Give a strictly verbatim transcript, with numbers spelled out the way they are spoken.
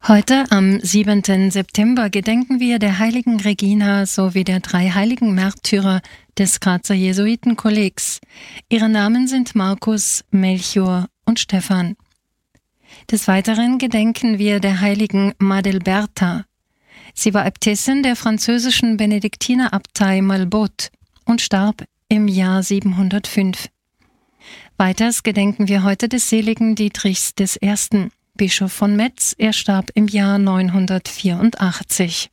Heute, am siebenten September, gedenken wir der heiligen Regina sowie der drei heiligen Märtyrer des Grazer Jesuitenkollegs. Ihre Namen sind Markus, Melchior und Stephan. Des Weiteren gedenken wir der heiligen Madelberta. Sie war Äbtissin der französischen Benediktinerabtei Malbotte und starb im Jahr siebenhundertfünf. Weiters gedenken wir heute des seligen Dietrichs I., Bischof von Metz. Er starb im Jahr neunhundertvierundachtzig.